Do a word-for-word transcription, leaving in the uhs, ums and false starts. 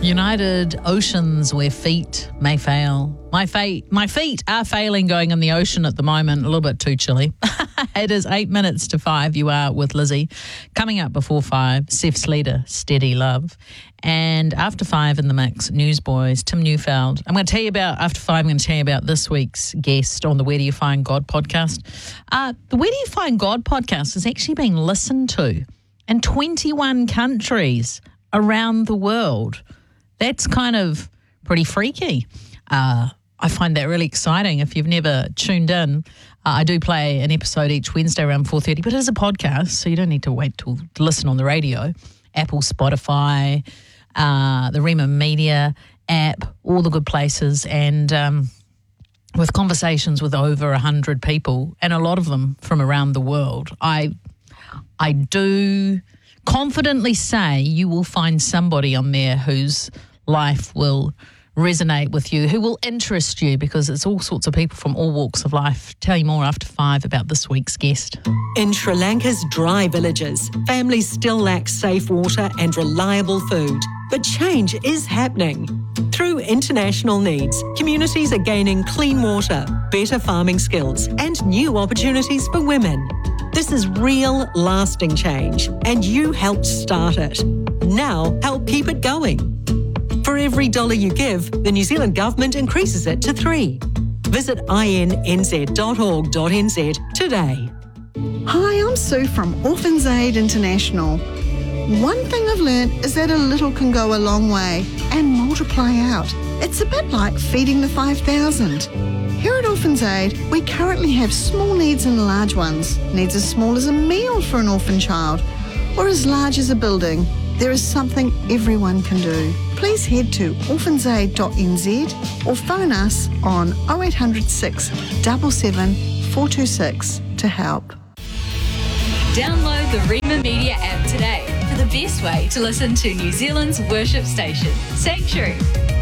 United Oceans where feet may fail. My feet, my feet are failing going in the ocean at the moment. A little bit too chilly. It is eight minutes to five. You are with Lizzie. Coming up before five, Seth Sleater, Steady Love. And after five in the mix, Newsboys, Tim Newfeld. I'm going to tell you about, after five, I'm going to tell you about this week's guest on the Where Do You Find God podcast. Uh, the Where Do You Find God podcast is actually being listened to in twenty-one countries around the world. That's kind of pretty freaky. Uh, I find that really exciting. If you've never tuned in, uh, I do play an episode each Wednesday around four thirty, but it is a podcast, so you don't need to wait till to listen on the radio. Apple, Spotify, uh, the Rima Media app, all the good places, and um, with conversations with over one hundred people, and a lot of them from around the world. I, I do confidently say you will find somebody on there whose life will resonate with you, who will interest you, because it's all sorts of people from all walks of life. Tell you more after five about this week's guest. In Sri Lanka's dry villages, families still lack safe water and reliable food. But change is happening. Through international needs, communities are gaining clean water, better farming skills, and new opportunities for women. This is real, lasting change, and you helped start it. Now, help keep it going. For every dollar you give, the New Zealand Government increases it to three. Visit I N N Z dot org dot N Z today. Hi, I'm Sue from Orphans Aid International. One thing I've learnt is that a little can go a long way and multiply out. It's a bit like feeding the five thousand. Here at Orphans Aid, we currently have small needs and large ones. Needs as small as a meal for an orphan child, or as large as a building. There is something everyone can do. Please head to orphans aid dot N Z or phone us on oh eight hundred six, seven seven, four two six to help. Download the Rima Media app today for the best way to listen to New Zealand's worship station, Sanctuary.